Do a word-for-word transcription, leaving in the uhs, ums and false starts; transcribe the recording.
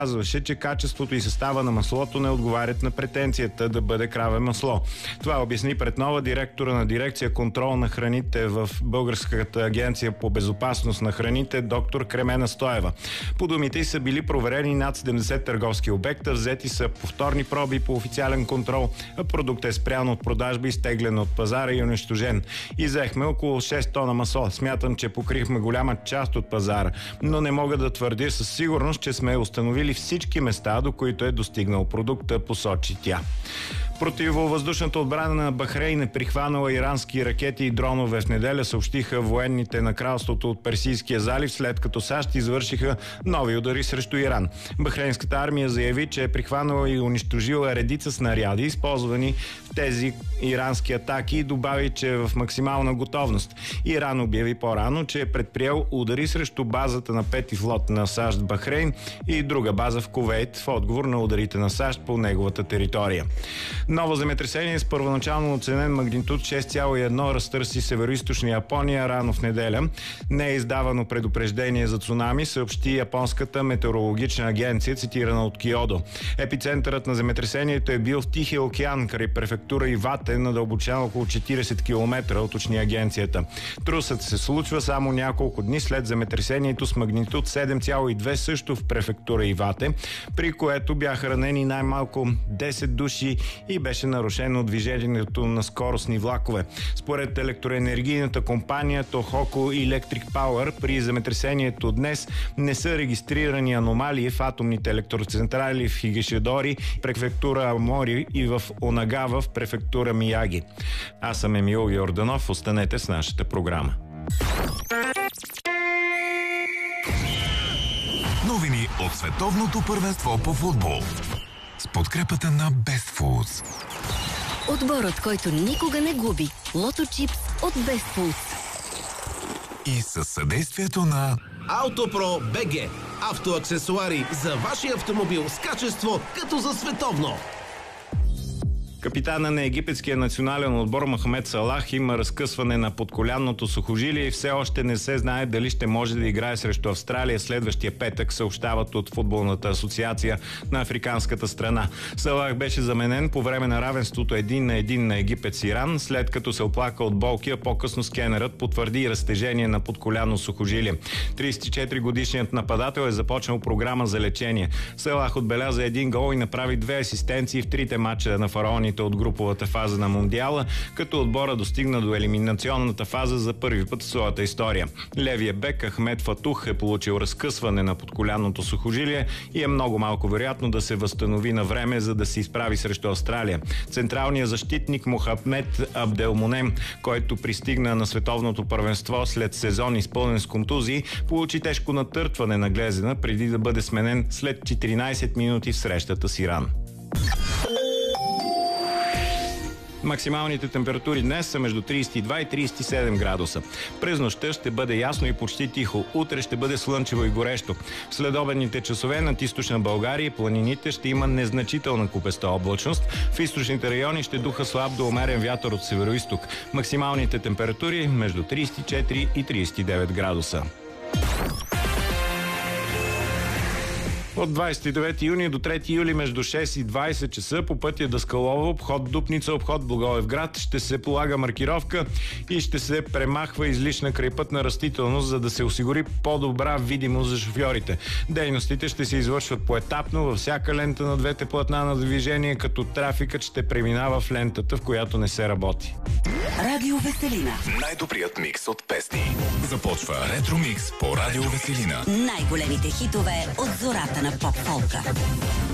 Казваше, че качеството и състава на маслото не отговарят на претенцията да бъде краве масло. Това обясни пред нова директора на дирекция контрол на храните в Българската агенция по безопасност на храните доктор Кремена Стоева. По думите й са били проверени над седемдесет търговски обекта, взети са повторни проби по официален контрол, а продукт е спрян от продажба, изтеглен от пазара и унищожен. И взехме около шест тона масло. Смятам, че покрихме голяма част от пазара, но не мога да твърдя със сигурност, че сме установили всички места, до които е достигнал продукта, посочи тя. Противовъздушната отбрана на Бахрейн е прихванала ирански ракети и дронове в неделя, съобщиха военните на кралството от Персийския залив, след като САЩ извършиха нови удари срещу Иран. Бахрейнската армия заяви, че е прихванала и унищожила редица снаряди, използвани в тези ирански атаки, и добави, че е в максимална готовност. Иран обяви по-рано, че е предприел удари срещу базата на пети флот на САЩ в Бахрейн и друга база в Кувейт в отговор на ударите на САЩ по неговата територия. Ново земетресение с първоначално оценен магнитуд шест цяло и едно разтърси североизточна Япония рано в неделя. Не е издавано предупреждение за цунами, съобщи японската метеорологична агенция, цитирана от Киодо. Епицентърът на земетресението е бил в Тихия океан, край префектура Ивате, на дълбочина около четиридесет километра, уточни агенцията. Трусът се случва само няколко дни след земетресението с магнитуд седем цяло и две също в префектура Ивате, при което бяха ранени най-малко десет души и беше нарушено движението на скоростни влакове. Според електроенергийната компания Tohoku Electric Power, при земетресението днес не са регистрирани аномалии в атомните електроцентрали в Хигашидори, префектура Амори, и в Онагава в префектура Мияги. Аз съм Емил Йорданов. Останете с нашата програма. Новини от световното първенство по футбол с подкрепата на Best Foods. Отборът, който никога не губи. Лото Чипс от Best Foods. И със съдействието на Автопро БГ. Автоаксесуари за вашия автомобил с качество като за световно. Капитана на египетския национален отбор Мохамед Салах има разкъсване на подколянното сухожилие и все още не се знае дали ще може да играе срещу Австралия следващия петък, съобщават от футболната асоциация на африканската страна. Салах беше заменен по време на равенството един на един на Египет с Иран, след като се оплака от болки, а по-късно скенерът потвърди разтежение на подколяно сухожилие. тридесет и четири годишният нападател е започнал програма за лечение. Салах отбеляза един гол и направи две асистенции в трите мача на фараоните от груповата фаза на Мондиала, като отбора достигна до елиминационната фаза за първи път в своята история. Левия бек Ахмед Фатух е получил разкъсване на подколянното сухожилие и е много малко вероятно да се възстанови на време, за да се изправи срещу Австралия. Централният защитник Мохамед Абделмунем, който пристигна на световното първенство след сезон изпълнен с контузии, получи тежко натъртване на глезена преди да бъде сменен след четиринадесет минути в срещата с Иран. Максималните температури днес са между тридесет и два и тридесет и седем градуса. През нощта ще бъде ясно и почти тихо. Утре ще бъде слънчево и горещо. В следобедните часове над източна България и планините ще има незначителна купеста облачност. В източните райони ще духа слаб до умерен вятър от североизток. Максималните температури между тридесет и четири и тридесет и девет градуса. От двадесет и девети юни до трети юли между шест и двадесет часа по пътя Даскалово, обход Дупница, обход Благоевград ще се полага маркировка и ще се премахва излишна крайпътна растителност, за да се осигури по-добра видимост за шофьорите. Дейностите ще се извършват поетапно във всяка лента на двете платна на движение, като трафикът ще преминава в лентата, в която не се работи. Радио Веселина. най-добрият микс от песни. Започва Ретро Микс по Радио Веселина. Най-големите хитове от зората на поп-фолка.